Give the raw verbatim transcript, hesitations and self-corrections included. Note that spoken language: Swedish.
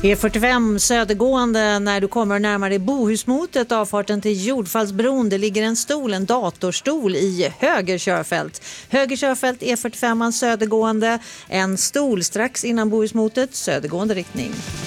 E fyrtiofem södergående när du kommer närmare Bohusmotet, avfarten till Jordfallsbron. Det ligger en stol, en datorstol i höger körfält. Höger körfält E fyrtiofem södergående, en stol strax innan Bohusmotet, södergående riktning.